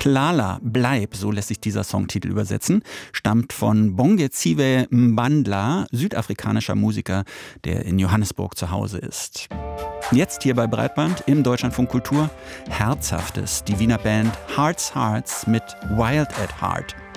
Klala, bleib, so lässt sich dieser Songtitel übersetzen, stammt von Bongeziwe Mbandla, südafrikanischer Musiker, der in Johannesburg zu Hause ist. Jetzt hier bei Breitband im Deutschlandfunk Kultur Herzhaftes, die Wiener Band Hearts Hearts mit Wild at Heart.